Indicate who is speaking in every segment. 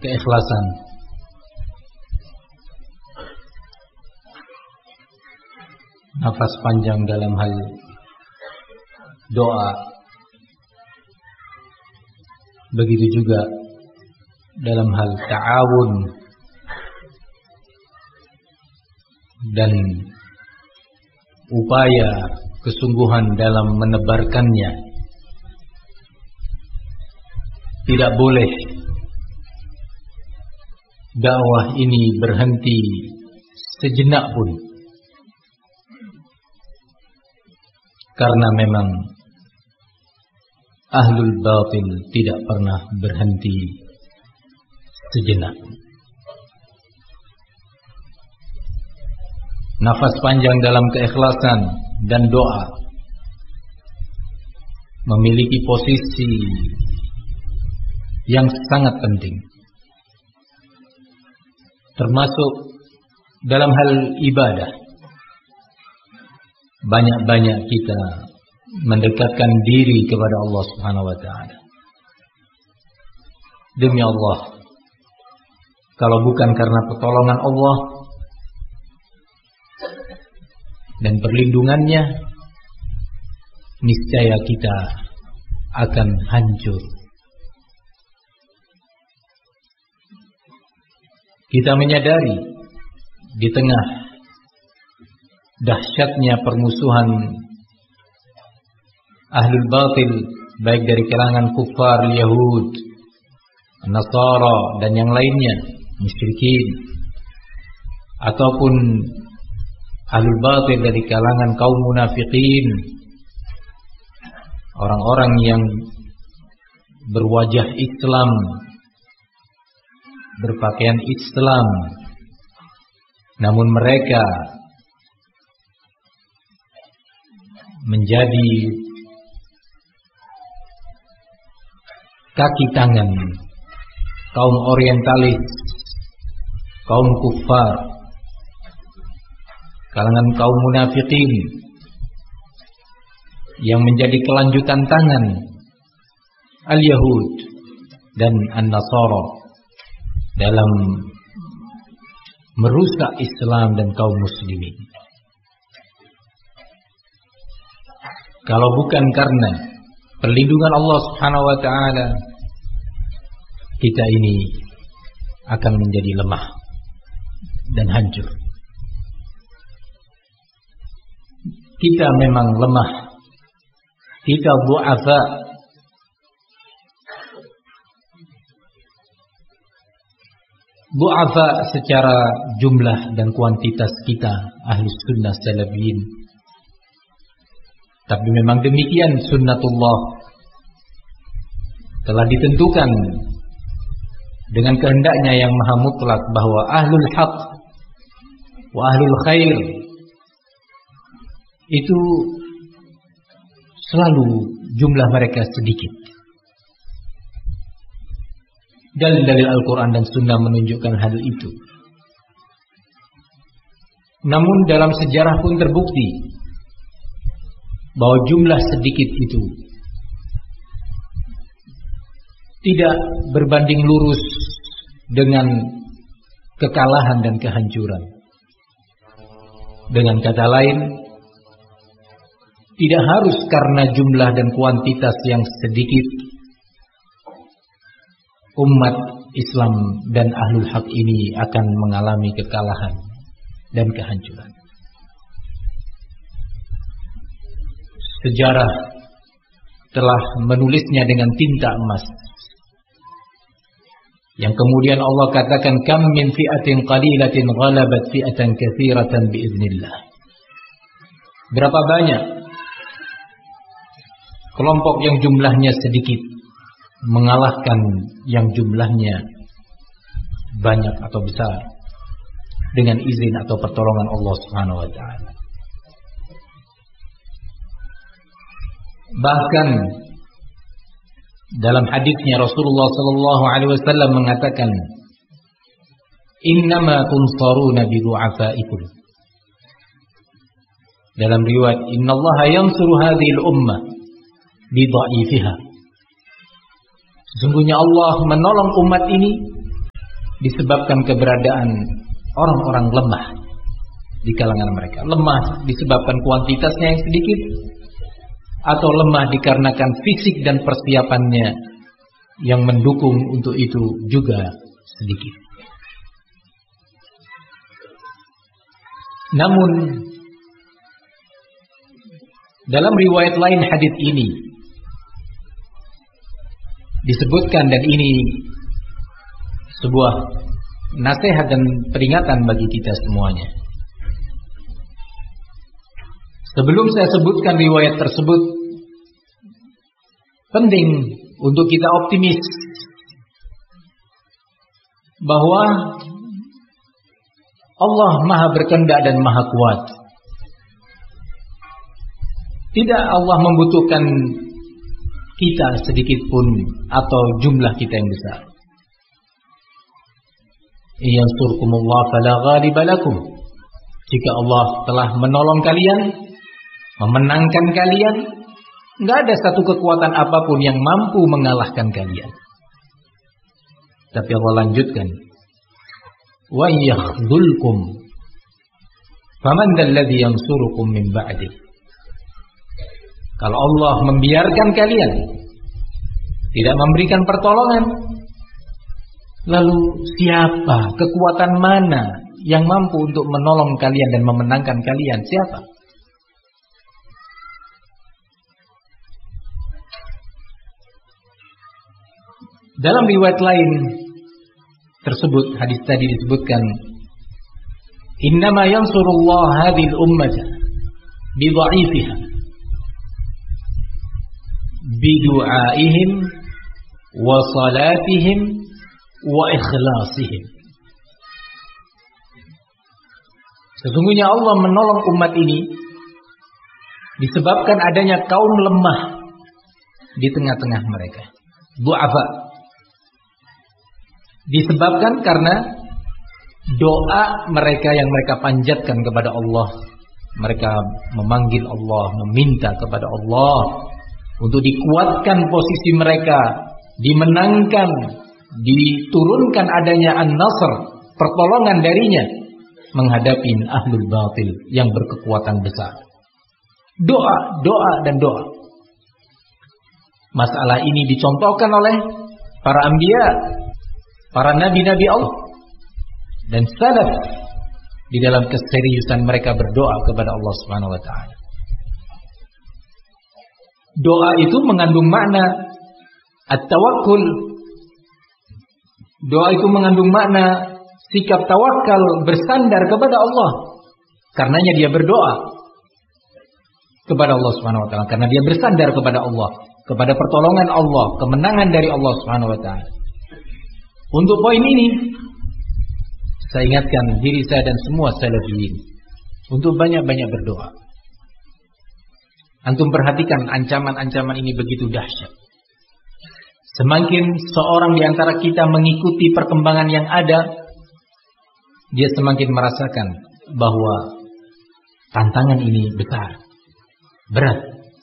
Speaker 1: keikhlasan. Nafas panjang dalam hal doa. Begitu juga dalam hal ta'awun dan upaya kesungguhan dalam menebarkannya. Tidak boleh dakwah ini berhenti sejenak pun, karena memang ahlul batil tidak pernah berhenti sejenak. Nafas panjang dalam keikhlasan dan doa memiliki posisi yang sangat penting, termasuk dalam hal ibadah. Banyak-banyak kita mendekatkan diri kepada Allah Subhanahu wa taala. Demi Allah, kalau bukan karena pertolongan Allah dan perlindungannya, niscaya kita akan hancur. Kita menyadari di tengah dahsyatnya permusuhan ahlul batil, baik dari kalangan kufar Yahud, Nasara dan yang lainnya, musyrikin, ataupun ahlul batil dari kalangan kaum munafikin, orang-orang yang berwajah Islam, berpakaian Islam, namun mereka menjadi kaki tangan kaum orientalis, kaum kufar, kalangan kaum munafikin, yang menjadi kelanjutan tangan al-Yahud dan an-Nasara dalam merusak Islam dan kaum muslimin. Kalau bukan karena perlindungan Allah Subhanahu wa taala, kita ini akan menjadi lemah dan hancur. Kita memang lemah. Kita du'afa. Du'afa secara jumlah dan kuantitas kita Ahlus Sunnah Salafiyin. Tapi memang demikian sunnatullah, telah ditentukan dengan kehendaknya yang maha mutlak bahwa ahlul haq wa ahlul khair itu selalu jumlah mereka sedikit. Dalil-dalil Al-Quran dan Sunnah menunjukkan hal itu. Namun dalam sejarah pun terbukti bahwa jumlah sedikit itu tidak berbanding lurus dengan kekalahan dan kehancuran. Dengan kata lain, tidak harus karena jumlah dan kuantitas yang sedikit umat Islam dan ahlul haq ini akan mengalami kekalahan dan kehancuran. Sejarah telah menulisnya dengan tinta emas, yang kemudian Allah katakan, kam min fi'atin qalilatin ghalabat fi'atan katsiratan biiznillah. Berapa banyak kelompok yang jumlahnya sedikit mengalahkan yang jumlahnya banyak atau besar dengan izin atau pertolongan Allah Subhanahu wa taala. Bahkan dalam hadisnya Rasulullah sallallahu alaihi wasallam mengatakan, innama tunsaruna bi du'afaikum. Dalam riwayat, innallaha yansuru hadhil ummah bi dha'ifiha. Sesungguhnya Allah menolong umat ini disebabkan keberadaan orang-orang lemah di kalangan mereka. Lemah disebabkan kuantitasnya yang sedikit, atau lemah dikarenakan fisik dan persiapannya yang mendukung untuk itu juga sedikit. Namun dalam riwayat lain hadits ini disebutkan, dan ini sebuah nasihat dan peringatan bagi kita semuanya. Sebelum saya sebutkan riwayat tersebut, penting untuk kita optimis bahwa Allah Maha berkehendak dan Maha kuat. Tidak Allah membutuhkan kita sedikit pun atau jumlah kita yang besar. Yansurkumullah fala ghaliba lakum. Jika Allah telah menolong kalian, memenangkan kalian, enggak ada satu kekuatan apapun yang mampu mengalahkan kalian. Tapi Allah lanjutkan, wa yakhdhulkum faman dzalladzi yansurukum min ba'di. Kalau Allah membiarkan kalian, tidak memberikan pertolongan, lalu siapa, kekuatan mana yang mampu untuk menolong kalian dan memenangkan kalian? Siapa? Dalam riwayat lain tersebut, hadis tadi disebutkan, innama yansurullah hadhil ummata bi dha'ifiha bi du'aihim wa salatihim wa ikhlasihim. Sesungguhnya Allah menolong umat ini disebabkan adanya kaum lemah di tengah-tengah mereka, du'afa. Disebabkan karena doa mereka yang mereka panjatkan kepada Allah. Mereka memanggil Allah, meminta kepada Allah untuk dikuatkan posisi mereka, dimenangkan, diturunkan adanya an-nasr, pertolongan darinya menghadapi ahlul batil yang berkekuatan besar. Doa, doa dan doa. Masalah ini dicontohkan oleh para anbiya, para nabi-nabi Allah dan salaf di dalam keseriusan mereka berdoa kepada Allah Subhanahu wa taala. Doa itu mengandung makna at-tawakkul. Doa itu mengandung makna sikap tawakal, bersandar kepada Allah. Karenanya dia berdoa kepada Allah Subhanahu wa taala, karena dia bersandar kepada Allah, kepada pertolongan Allah, kemenangan dari Allah Subhanahu wa taala. Untuk poin ini, saya ingatkan diri saya dan semua salafiyin untuk banyak-banyak berdoa. Antum perhatikan ancaman-ancaman ini begitu dahsyat. Semakin seorang di antara kita mengikuti perkembangan yang ada, dia semakin merasakan bahwa tantangan ini besar, berat.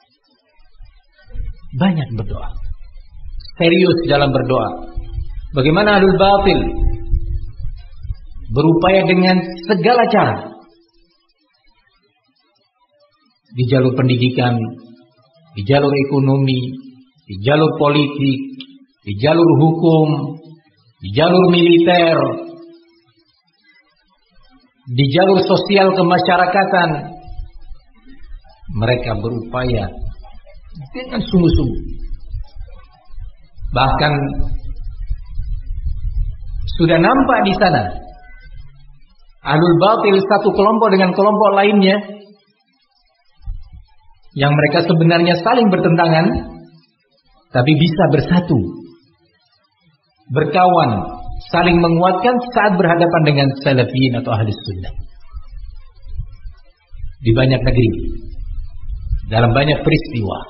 Speaker 1: Banyak berdoa, serius dalam berdoa. Bagaimana ahlul batil berupaya dengan segala cara di jalur pendidikan, di jalur ekonomi, di jalur politik, di jalur hukum, di jalur militer, di jalur sosial kemasyarakatan. Mereka berupaya dengan sungguh-sungguh. Bahkan sudah nampak di sana ahlul batil satu kelompok dengan kelompok lainnya yang mereka sebenarnya saling bertentangan, tapi bisa bersatu, berkawan, saling menguatkan saat berhadapan dengan salafiyin atau ahli sunnah. Di banyak negeri, dalam banyak peristiwa,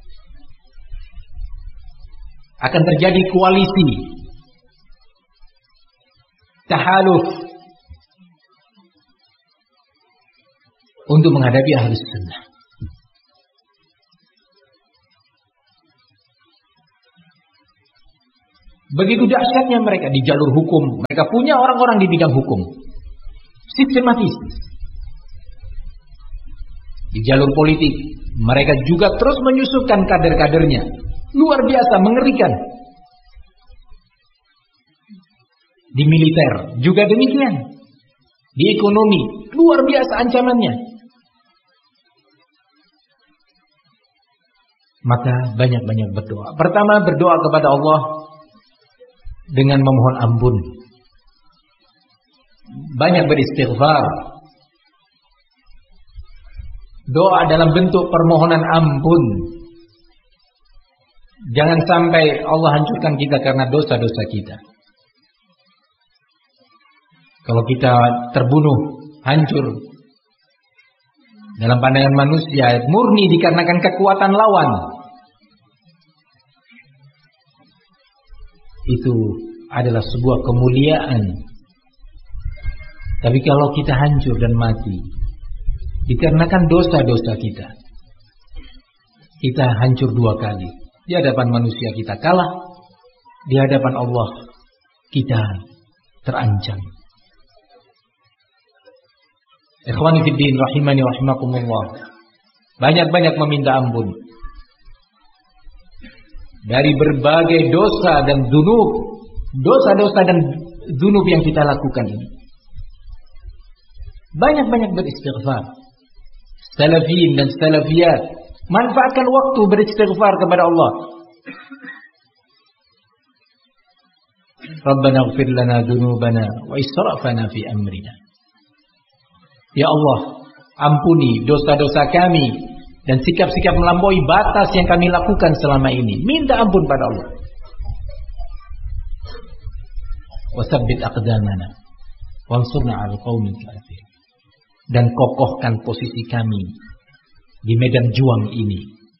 Speaker 1: akan terjadi koalisi, tahaluf untuk menghadapi ahli sunnah. Begitu dahsyatnya mereka di jalur hukum. Mereka punya orang-orang di bidang hukum. Sistematis. Di jalur politik, mereka juga terus menyusukan kader-kadernya. Luar biasa, mengerikan. Di militer juga demikian. Di ekonomi, luar biasa ancamannya. Maka banyak-banyak berdoa. Pertama, berdoa kepada Allah dengan memohon ampun. Banyak beristighfar. Doa dalam bentuk permohonan ampun. Jangan sampai Allah hancurkan kita karena dosa-dosa kita. Kalau kita terbunuh, hancur dalam pandangan manusia, murni dikarenakan kekuatan lawan. Itu adalah sebuah kemuliaan. Tapi kalau kita hancur dan mati dikarenakan dosa-dosa kita, kita hancur dua kali. Di hadapan manusia kita kalah, di hadapan Allah kita terancam. Ikhwani fiddin rahimani rahimakumullah. Banyak-banyak meminta ampun dari berbagai dosa dan dzunub, dosa-dosa dan dzunub yang kita lakukan ini. Banyak-banyak beristighfar. Salafin dan salafiyat, manfaatkan waktu beristighfar kepada Allah. Rabbana ighfir lana dzunubana wa israfana fi amrina. Ya Allah, ampuni dosa-dosa kami dan sikap-sikap melampaui batas yang kami lakukan selama ini. Minta ampun pada Allah. Wasabbit aqdamana wansurna 'alal qaumil kafirin. Dan kokohkan posisi kami di medan juang ini.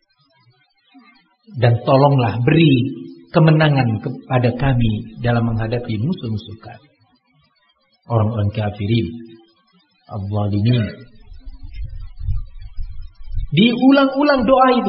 Speaker 1: Dan tolonglah beri kemenangan kepada kami dalam menghadapi musuh-musuh kami. Orang-orang kafirin, az-zalimin. Diulang-ulang doa itu.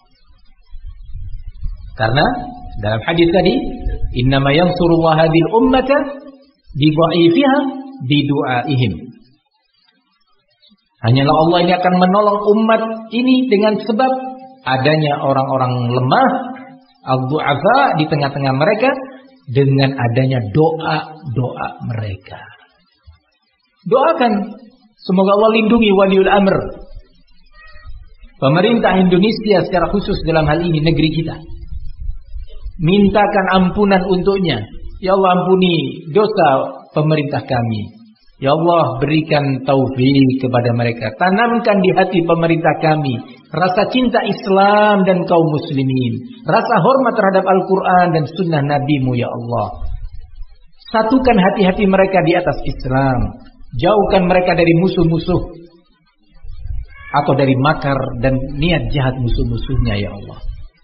Speaker 1: Karena dalam hadis tadi, innama yansurullah hadhil ummata bi dha'ifiha bi du'aihim. Hanyalah Allah yang akan menolong umat ini dengan sebab adanya orang-orang lemah, al-du'afa di tengah-tengah mereka, dengan adanya doa-doa mereka. Doakan semoga Allah lindungi waliul amr, pemerintah Indonesia secara khusus dalam hal ini negeri kita. Mintakan ampunan untuknya. Ya Allah, ampuni dosa pemerintah kami. Ya Allah, berikan taufik kepada mereka. Tanamkan di hati pemerintah kami rasa cinta Islam dan kaum muslimin, rasa hormat terhadap Al-Quran dan sunnah Nabi-Mu ya Allah. Satukan hati-hati mereka di atas Islam. Jauhkan mereka dari musuh-musuh atau dari makar dan niat jahat musuh-musuhnya ya Allah.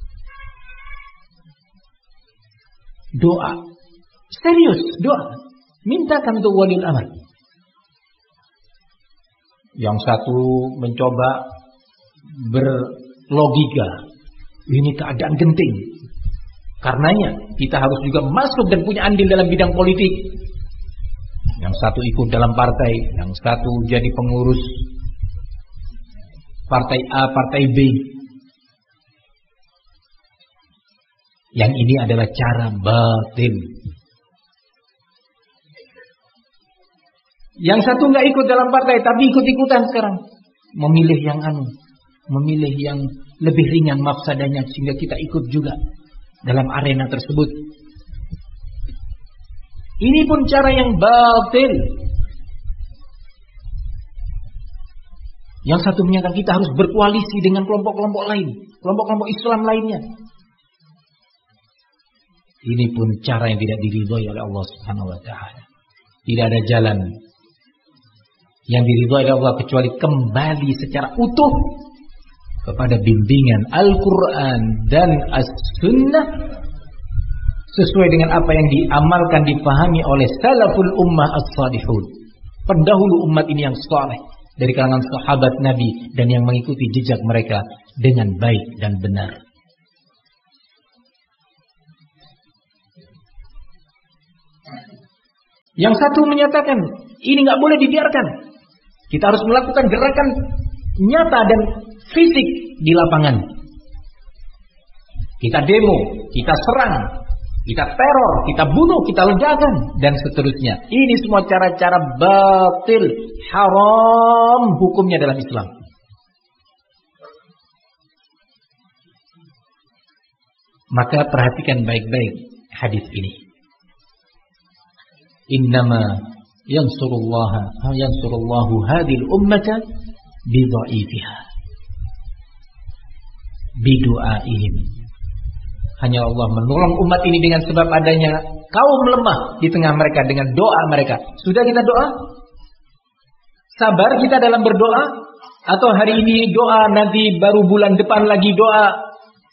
Speaker 1: Doa. Serius, doa. Mintakan untuk waliul amr. Yang satu mencoba berlogika, ini keadaan genting. Karenanya kita harus juga masuk dan punya andil dalam bidang politik. Yang satu ikut dalam partai, yang satu jadi pengurus partai A, partai B. Yang ini adalah cara batil. Yang satu nggak ikut dalam partai, tapi ikut-ikutan sekarang. Memilih yang memilih yang lebih ringan mafsadanya, sehingga kita ikut juga dalam arena tersebut. Ini pun cara yang batil. Yang satu menyatakan kita harus berkoalisi dengan kelompok-kelompok lain, kelompok-kelompok Islam lainnya. Ini pun cara yang tidak diridhoi oleh Allah Subhanahu wa taala. Tidak ada jalan yang diridhoi oleh Allah kecuali kembali secara utuh kepada bimbingan Al-Quran dan As-Sunnah sesuai dengan apa yang diamalkan, dipahami oleh salaful ummah as-salihun, pendahulu umat ini yang saleh dari kalangan sahabat Nabi dan yang mengikuti jejak mereka dengan baik dan benar. Yang satu menyatakan ini nggak boleh dibiarkan. Kita harus melakukan gerakan nyata dan fisik di lapangan. Kita demo, kita serang, kita teror, kita bunuh, kita ledakan, dan seterusnya. Ini semua cara-cara batil, haram hukumnya dalam Islam. Maka perhatikan baik-baik hadis ini. Innama yansurullahu hadhil ummata bidha'ifiha bidu'aihim. Hanya Allah menolong umat ini dengan sebab adanya kaum lemah di tengah mereka dengan doa mereka. Sudah kita doa? Sabar kita dalam berdoa? Atau hari ini doa, nanti baru bulan depan lagi doa?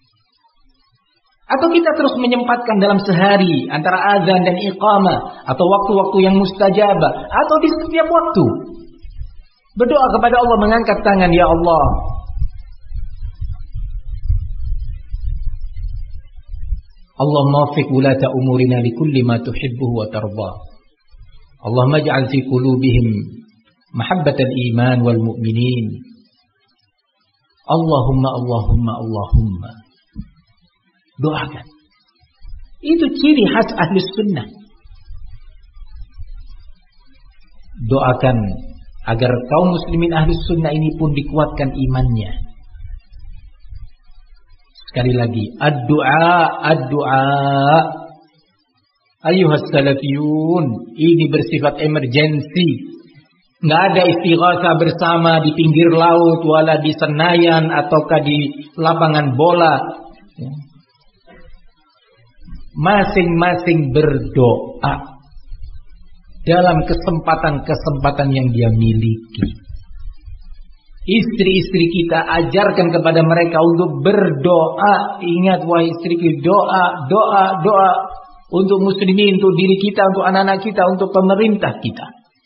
Speaker 1: Atau kita terus menyempatkan dalam sehari antara azan dan iqamah, atau waktu-waktu yang mustajabah, atau di setiap waktu berdoa kepada Allah, mengangkat tangan, ya Allah, Allahumma waffiq wulata umurina likulli ma tuhibbuhu wa tarda. Allahumma ij'al fi qulubihim mahabbatal iman wal mu'minin. Allahumma. Doakan. Itu ciri khas ahli sunnah. Doakan agar kaum muslimin ahli sunnah ini pun dikuatkan imannya. Sekali lagi, ad-du'a. Ayuhas salafiyun, ini bersifat emergensi. Nggak ada istighatsah bersama di pinggir laut, wala di Senayan ataukah di lapangan bola. Masing-masing berdoa dalam kesempatan-kesempatan yang dia miliki. Istri-istri kita ajarkan kepada mereka untuk berdoa. Ingat wahai istriku, doa untuk muslimin, untuk diri kita, untuk anak-anak kita, untuk pemerintah kita.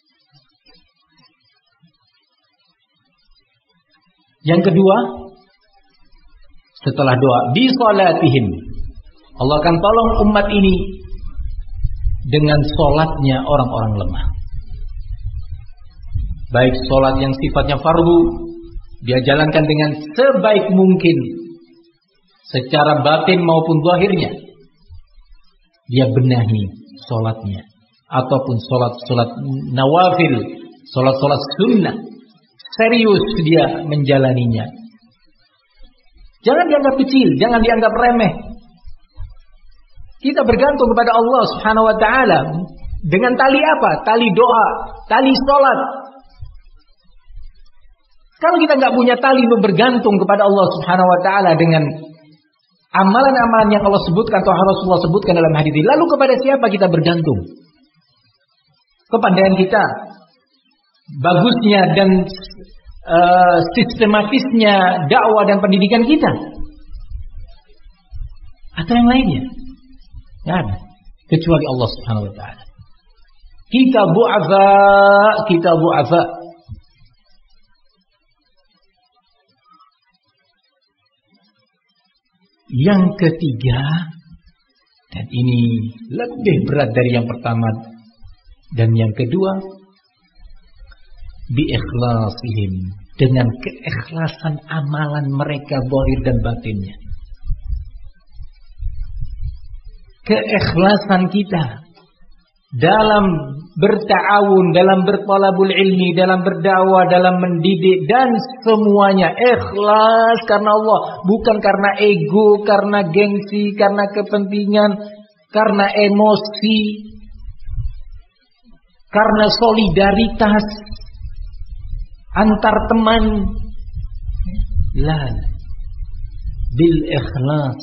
Speaker 1: Yang kedua, setelah doa, bi salatihim, Allah akan tolong umat ini dengan sholatnya orang-orang lemah. Baik sholat yang sifatnya fardu, dia jalankan dengan sebaik mungkin, secara batin maupun zahirnya. Dia benahi sholatnya. Ataupun sholat nawafil, sholat sunnah. Serius dia menjalaninya. Jangan dianggap kecil, jangan dianggap remeh. Kita bergantung kepada Allah Subhanahu wa taala dengan tali apa? Tali doa, tali salat. Kalau kita enggak punya tali untuk bergantung kepada Allah Subhanahu wa taala dengan amalan-amalan yang Allah sebutkan atau Rasulullah sebutkan dalam hadis ini, lalu kepada siapa kita bergantung? Kepandaian kita, bagusnya dan sistematisnya dakwah dan pendidikan kita, atau yang lainnya? Tidak ada kecuali Allah Subhanahu wa taala. Kita bu'afa. Yang ketiga, dan ini lebih berat dari yang pertama dan yang kedua, bi-ikhlasihim, dengan keikhlasan amalan mereka zahir dan batinnya. Keikhlasan kita dalam berta'awun, dalam bertalabul ilmi, dalam berdakwah, dalam mendidik, dan semuanya ikhlas karena Allah, bukan karena ego, karena gengsi, karena kepentingan, karena emosi, karena solidaritas antar teman. La, bil ikhlas.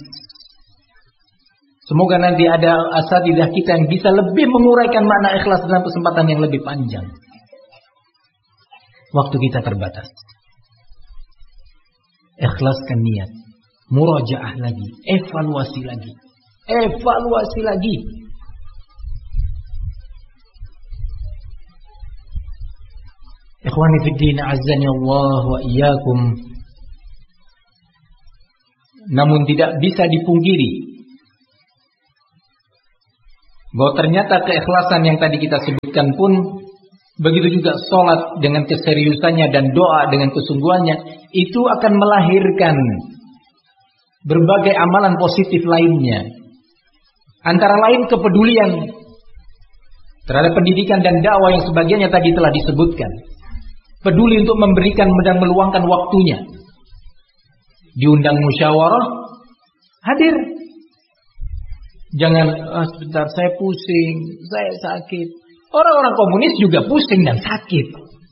Speaker 1: Semoga nanti ada asatidzah kita yang bisa lebih menguraikan makna ikhlas dalam kesempatan yang lebih panjang. Waktu kita terbatas. Ikhlaskan niat, murajaah lagi, evaluasi lagi. Ikhwani fid din, azzani Allah wa iyyakum. Namun tidak bisa dipungkiri Bahwa ternyata keikhlasan yang tadi kita sebutkan pun, begitu juga sholat dengan keseriusannya dan doa dengan kesungguhannya, itu akan melahirkan berbagai amalan positif lainnya. Antara lain kepedulian terhadap pendidikan dan dakwah yang sebagainya tadi telah disebutkan. Peduli untuk memberikan dan meluangkan waktunya. Diundang musyawarah, hadir. Jangan, sebentar saya pusing, saya sakit. Orang-orang komunis juga pusing dan sakit.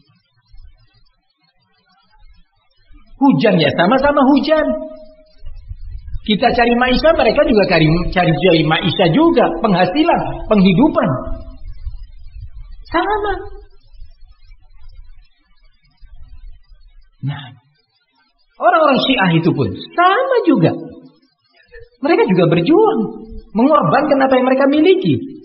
Speaker 1: Hujan ya sama-sama hujan. Kita cari maisha, mereka juga cari maisha juga. Penghasilan, penghidupan. Sama. Nah, orang-orang Syiah itu pun sama juga. Mereka juga berjuang, mengorbankan apa yang mereka miliki.